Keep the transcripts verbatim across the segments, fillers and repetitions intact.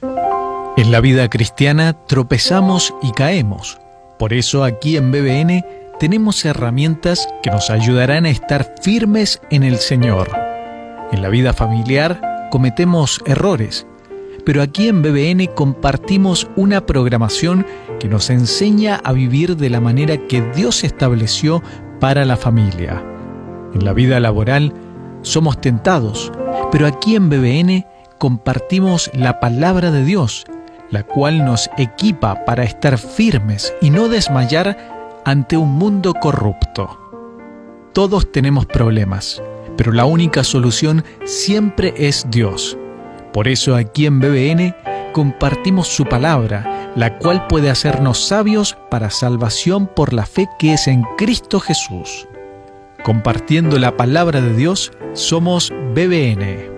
En la vida cristiana tropezamos y caemos. Por eso aquí en B B N tenemos herramientas que nos ayudarán a estar firmes en el Señor. En la vida familiar cometemos errores, pero aquí en B B N compartimos una programación que nos enseña a vivir de la manera que Dios estableció para la familia. En la vida laboral somos tentados, pero aquí en B B N compartimos la palabra de Dios, la cual nos equipa para estar firmes y no desmayar ante un mundo corrupto. Todos tenemos problemas, pero la única solución siempre es Dios. Por eso aquí en B B N compartimos su palabra, la cual puede hacernos sabios para salvación por la fe que es en Cristo Jesús. Compartiendo la palabra de Dios, somos B B N.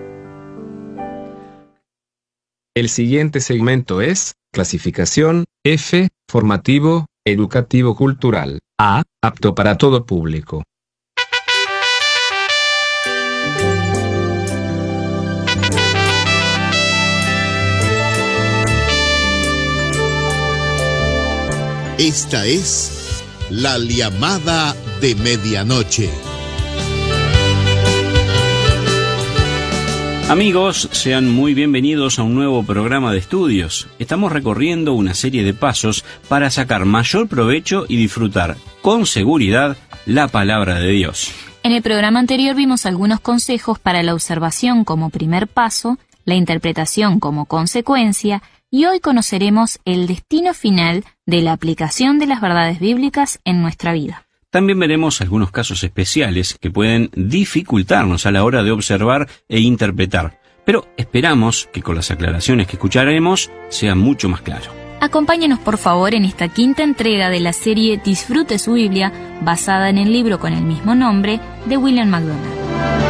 El siguiente segmento es clasificación F, formativo, educativo cultural. A, apto para todo público. Esta es la llamada de medianoche. Amigos, sean muy bienvenidos a un nuevo programa de estudios. Estamos recorriendo una serie de pasos para sacar mayor provecho y disfrutar con seguridad la palabra de Dios. En el programa anterior vimos algunos consejos para la observación como primer paso, la interpretación como consecuencia, y hoy conoceremos el destino final de la aplicación de las verdades bíblicas en nuestra vida. También veremos algunos casos especiales que pueden dificultarnos a la hora de observar e interpretar, pero esperamos que con las aclaraciones que escucharemos sea mucho más claro. Acompáñenos por favor en esta quinta entrega de la serie Disfrute su Biblia, basada en el libro con el mismo nombre de William MacDonald.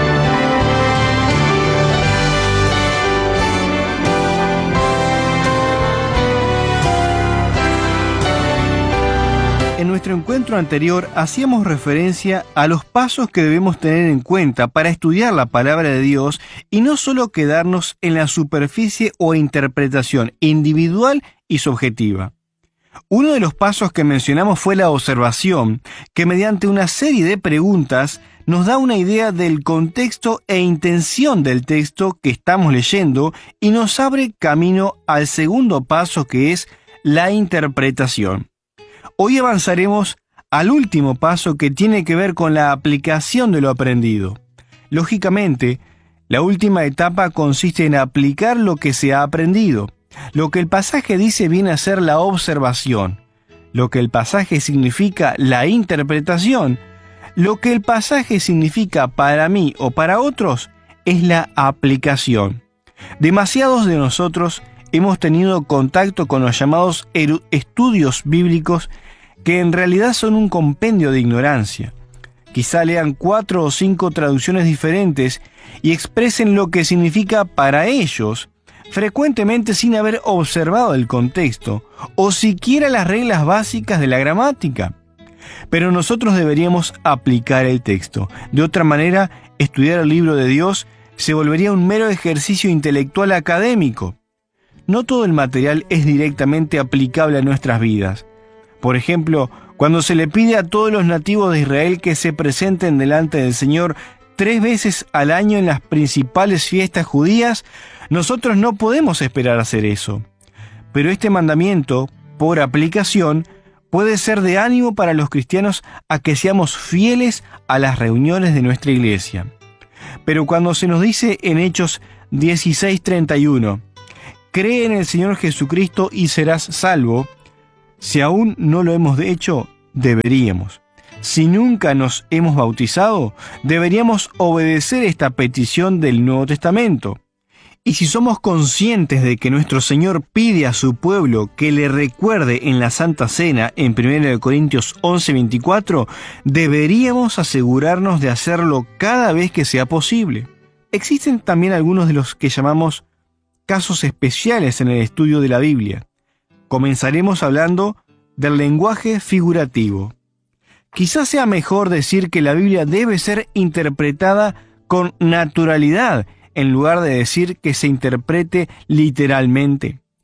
En nuestro encuentro anterior hacíamos referencia a los pasos que debemos tener en cuenta para estudiar la palabra de Dios y no solo quedarnos en la superficie o interpretación individual y subjetiva. Uno de los pasos que mencionamos fue la observación, que mediante una serie de preguntas nos da una idea del contexto e intención del texto que estamos leyendo y nos abre camino al segundo paso, que es la interpretación. Hoy avanzaremos al último paso, que tiene que ver con la aplicación de lo aprendido. Lógicamente, la última etapa consiste en aplicar lo que se ha aprendido. Lo que el pasaje dice viene a ser la observación. Lo que el pasaje significa, la interpretación. Lo que el pasaje significa para mí o para otros es la aplicación. Demasiados de nosotros hemos tenido contacto con los llamados estudios bíblicos, que en realidad son un compendio de ignorancia. Quizá lean cuatro o cinco traducciones diferentes y expresen lo que significa para ellos, frecuentemente sin haber observado el contexto o siquiera las reglas básicas de la gramática. Pero nosotros deberíamos aplicar el texto. De otra manera, estudiar el libro de Dios se volvería un mero ejercicio intelectual académico. No todo el material es directamente aplicable a nuestras vidas. Por ejemplo, cuando se le pide a todos los nativos de Israel que se presenten delante del Señor tres veces al año en las principales fiestas judías, nosotros no podemos esperar hacer eso. Pero este mandamiento, por aplicación, puede ser de ánimo para los cristianos a que seamos fieles a las reuniones de nuestra iglesia. Pero cuando se nos dice en Hechos dieciséis treinta y uno, cree en el Señor Jesucristo y serás salvo, si aún no lo hemos hecho, deberíamos. Si nunca nos hemos bautizado, deberíamos obedecer esta petición del Nuevo Testamento. Y si somos conscientes de que nuestro Señor pide a su pueblo que le recuerde en la Santa Cena, en primera de Corintios once veinticuatro, deberíamos asegurarnos de hacerlo cada vez que sea posible. Existen también algunos de los que llamamos casos especiales en el estudio de la Biblia. Comenzaremos hablando del lenguaje figurativo. Quizás sea mejor decir que la Biblia debe ser interpretada con naturalidad, en lugar de decir que se interprete literalmente.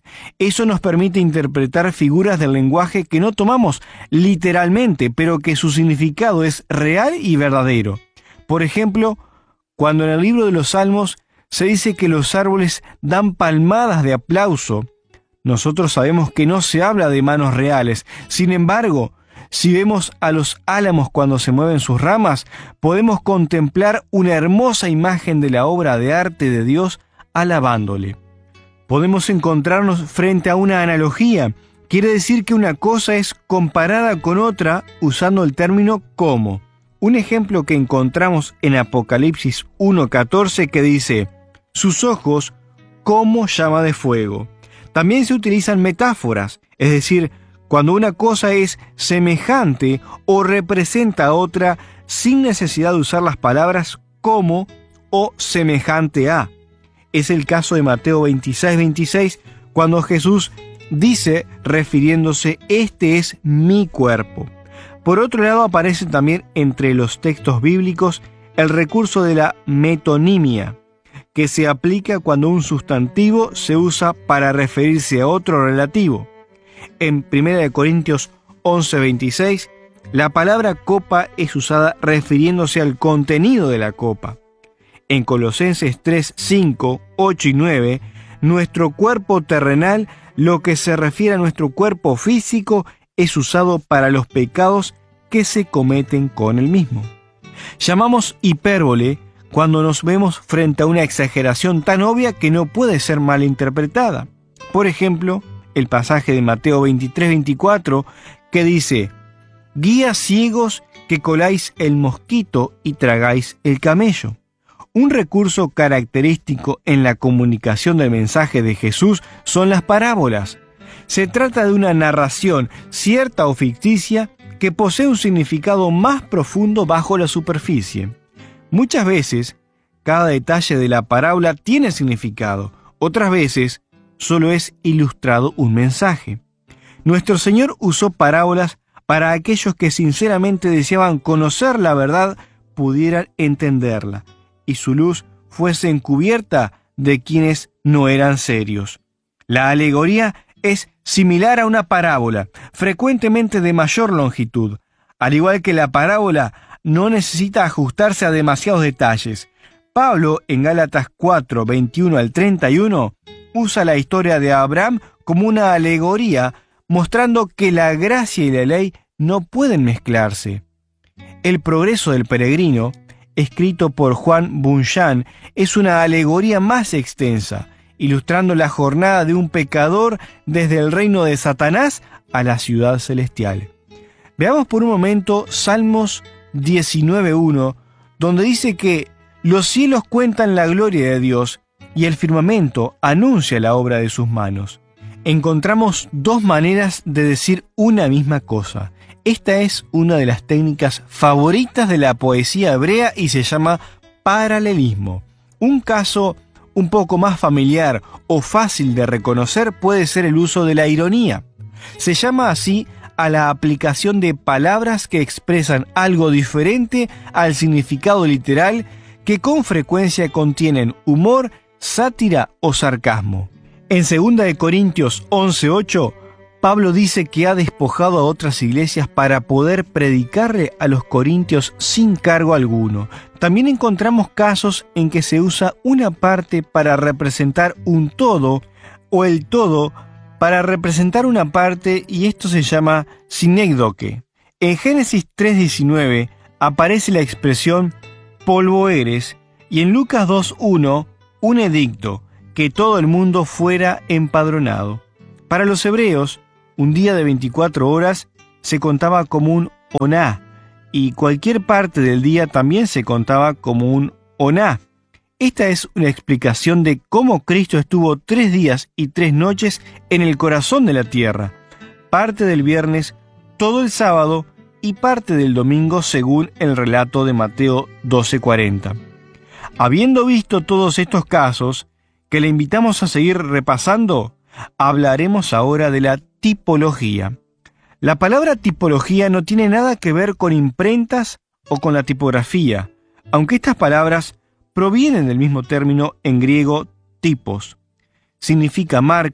Eso nos permite interpretar figuras del lenguaje que no tomamos literalmente, pero que su significado es real y verdadero. Por ejemplo, cuando en el libro de los Salmos se dice que los árboles dan palmadas de aplauso, nosotros sabemos que no se habla de manos reales. Sin embargo, si vemos a los álamos cuando se mueven sus ramas, podemos contemplar una hermosa imagen de la obra de arte de Dios alabándole. Podemos encontrarnos frente a una analogía. Quiere decir que una cosa es comparada con otra usando el término como. Un ejemplo que encontramos en Apocalipsis uno catorce que dice: sus ojos como llama de fuego. También se utilizan metáforas, es decir, cuando una cosa es semejante o representa a otra sin necesidad de usar las palabras como o semejante a. Es el caso de Mateo veintiséis veintiséis, cuando Jesús dice, refiriéndose, este es mi cuerpo. Por otro lado, aparece también entre los textos bíblicos el recurso de la metonimia, que se aplica cuando un sustantivo se usa para referirse a otro relativo. En primera de Corintios once veintiséis, la palabra copa es usada refiriéndose al contenido de la copa. En Colosenses tres cinco, ocho y nueve, nuestro cuerpo terrenal, lo que se refiere a nuestro cuerpo físico, es usado para los pecados que se cometen con el mismo. Llamamos hipérbole cuando nos vemos frente a una exageración tan obvia que no puede ser mal interpretada. Por ejemplo, el pasaje de Mateo veintitrés veinticuatro que dice: guías ciegos que coláis el mosquito y tragáis el camello. Un recurso característico en la comunicación del mensaje de Jesús son las parábolas. Se trata de una narración, cierta o ficticia, que posee un significado más profundo bajo la superficie. Muchas veces, cada detalle de la parábola tiene significado, otras veces, solo es ilustrado un mensaje. Nuestro Señor usó parábolas para aquellos que sinceramente deseaban conocer la verdad, pudieran entenderla, y su luz fuese encubierta de quienes no eran serios. La alegoría es similar a una parábola, frecuentemente de mayor longitud. Al igual que la parábola, no necesita ajustarse a demasiados detalles. Pablo, en Gálatas cuatro, veintiuno al treinta y uno, usa la historia de Abraham como una alegoría, mostrando que la gracia y la ley no pueden mezclarse. El progreso del peregrino, escrito por Juan Bunyan, es una alegoría más extensa, ilustrando la jornada de un pecador desde el reino de Satanás a la ciudad celestial. Veamos por un momento Salmos diecinueve uno, donde dice que los cielos cuentan la gloria de Dios y el firmamento anuncia la obra de sus manos. Encontramos dos maneras de decir una misma cosa. Esta es una de las técnicas favoritas de la poesía hebrea y se llama paralelismo. Un caso un poco más familiar o fácil de reconocer puede ser el uso de la ironía. Se llama así a la aplicación de palabras que expresan algo diferente al significado literal, que con frecuencia contienen humor, sátira o sarcasmo. En segunda de Corintios once ocho, Pablo dice que ha despojado a otras iglesias para poder predicarle a los corintios sin cargo alguno. También encontramos casos en que se usa una parte para representar un todo o el todo para representar una parte, y esto se llama sinécdoque. En Génesis tres diecinueve aparece la expresión polvo eres, y en Lucas dos uno un edicto, que todo el mundo fuera empadronado. Para los hebreos, un día de veinticuatro horas se contaba como un oná, y cualquier parte del día también se contaba como un oná. Esta es una explicación de cómo Cristo estuvo tres días y tres noches en el corazón de la tierra, parte del viernes, todo el sábado y parte del domingo según el relato de Mateo doce cuarenta. Habiendo visto todos estos casos, que le invitamos a seguir repasando, hablaremos ahora de la tipología. La palabra tipología no tiene nada que ver con imprentas o con la tipografía, aunque estas palabras provienen del mismo término en griego tipos. Significa marca,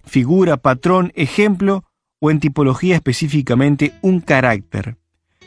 figura, patrón, ejemplo o en tipología específicamente un carácter.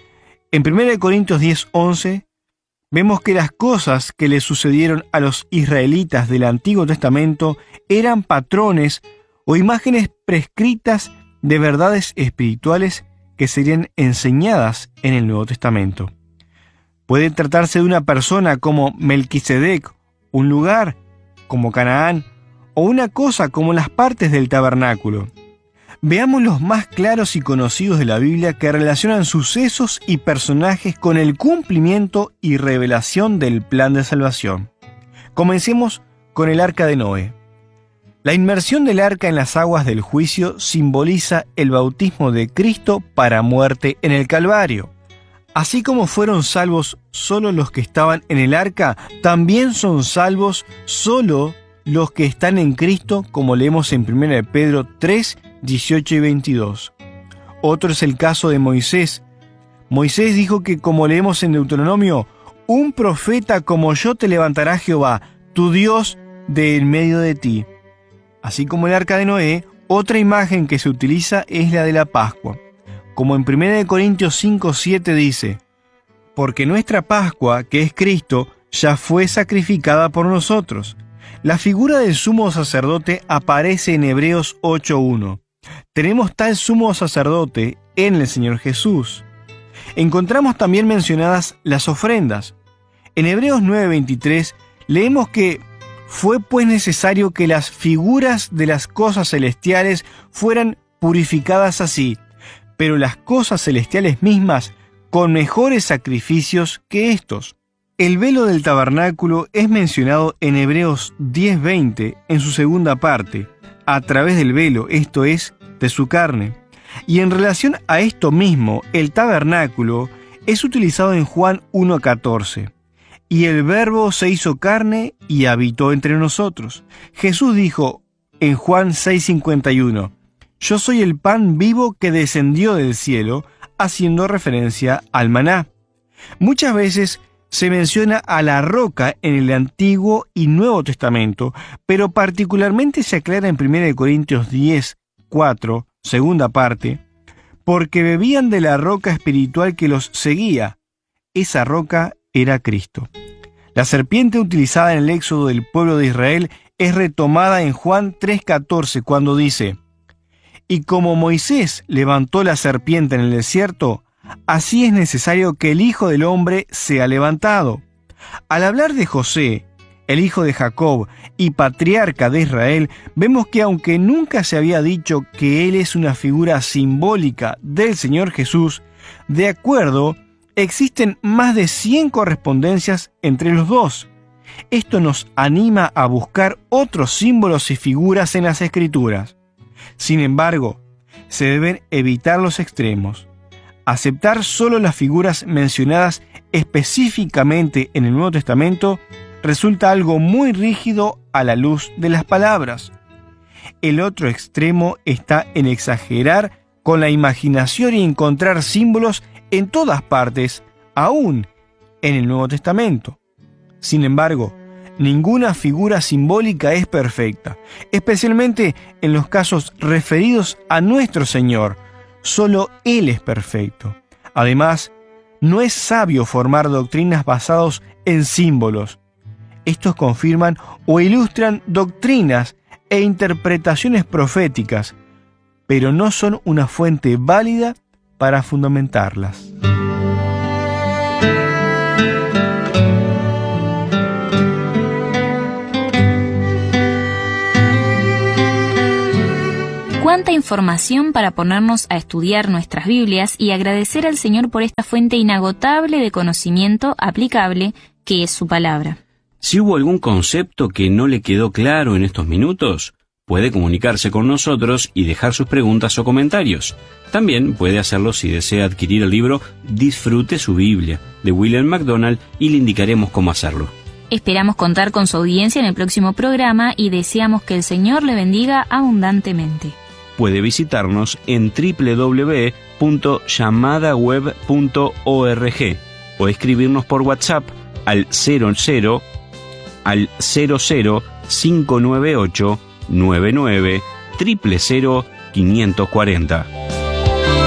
En primera Corintios diez once vemos que las cosas que le sucedieron a los israelitas del Antiguo Testamento eran patrones o imágenes prescritas de verdades espirituales que serían enseñadas en el Nuevo Testamento. Puede tratarse de una persona como Melquisedec, un lugar como Canaán, o una cosa como las partes del tabernáculo. Veamos los más claros y conocidos de la Biblia que relacionan sucesos y personajes con el cumplimiento y revelación del plan de salvación. Comencemos con el arca de Noé. La inmersión del arca en las aguas del juicio simboliza el bautismo de Cristo para muerte en el Calvario. Así como fueron salvos solo los que estaban en el arca, también son salvos solo los que están en Cristo, como leemos en primera de Pedro tres, dieciocho y veintidós. Otro es el caso de Moisés. Moisés dijo que, como leemos en Deuteronomio, un profeta como yo te levantará Jehová, tu Dios, de en medio de ti. Así como el arca de Noé, otra imagen que se utiliza es la de la Pascua. Como en primera de Corintios cinco, siete dice, porque nuestra Pascua, que es Cristo, ya fue sacrificada por nosotros. La figura del sumo sacerdote aparece en Hebreos ocho uno. Tenemos tal sumo sacerdote en el Señor Jesús. Encontramos también mencionadas las ofrendas. En Hebreos nueve veintitrés leemos que fue pues necesario que las figuras de las cosas celestiales fueran purificadas así, pero las cosas celestiales mismas con mejores sacrificios que estos. El velo del tabernáculo es mencionado en Hebreos diez veinte en su segunda parte, a través del velo, esto es, de su carne. Y en relación a esto mismo, el tabernáculo es utilizado en Juan uno catorce. Y el Verbo se hizo carne y habitó entre nosotros. Jesús dijo en Juan seis cincuenta y uno, yo soy el pan vivo que descendió del cielo, haciendo referencia al maná. Muchas veces se menciona a la roca en el Antiguo y Nuevo Testamento, pero particularmente se aclara en primera de Corintios diez cuatro, segunda parte, porque bebían de la roca espiritual que los seguía. Esa roca era Cristo. La serpiente utilizada en el éxodo del pueblo de Israel es retomada en Juan tres catorce, cuando dice, y como Moisés levantó la serpiente en el desierto, así es necesario que el Hijo del Hombre sea levantado. Al hablar de José, el hijo de Jacob y patriarca de Israel, vemos que aunque nunca se había dicho que él es una figura simbólica del Señor Jesús, de acuerdo, existen más de cien correspondencias entre los dos. Esto nos anima a buscar otros símbolos y figuras en las Escrituras. Sin embargo, se deben evitar los extremos. Aceptar solo las figuras mencionadas específicamente en el Nuevo Testamento resulta algo muy rígido a la luz de las palabras. El otro extremo está en exagerar con la imaginación y encontrar símbolos en todas partes, aún en el Nuevo Testamento. Sin embargo, ninguna figura simbólica es perfecta, especialmente en los casos referidos a nuestro Señor. Solo Él es perfecto. Además, no es sabio formar doctrinas basadas en símbolos. Estos confirman o ilustran doctrinas e interpretaciones proféticas, pero no son una fuente válida para fundamentarlas. Cuánta información para ponernos a estudiar nuestras Biblias y agradecer al Señor por esta fuente inagotable de conocimiento aplicable que es su palabra. Si hubo algún concepto que no le quedó claro en estos minutos, puede comunicarse con nosotros y dejar sus preguntas o comentarios. También puede hacerlo si desea adquirir el libro Disfrute su Biblia, de William MacDonald, y le indicaremos cómo hacerlo. Esperamos contar con su audiencia en el próximo programa y deseamos que el Señor le bendiga abundantemente. Puede visitarnos en doble u doble u doble u punto llamada web punto org o escribirnos por WhatsApp al cero cero al cero cero cinco nueve ocho nueve nueve cero cero, quinientos cuarenta.